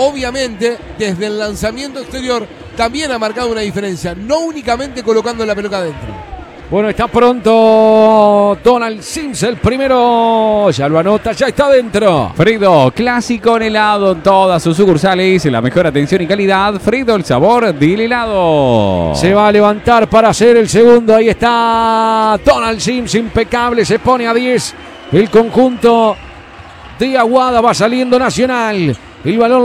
obviamente, desde el lanzamiento exterior también ha marcado una diferencia, no únicamente colocando la pelota adentro. Bueno, está pronto Donald Sims, el primero, ya lo anota, ya está dentro. Frido, clásico en helado en todas sus sucursales, la mejor atención y calidad. Frido, el sabor del helado. Se va a levantar para hacer el segundo, ahí está Donald Sims, impecable, se pone a 10. El conjunto de Aguada va saliendo Nacional. El balón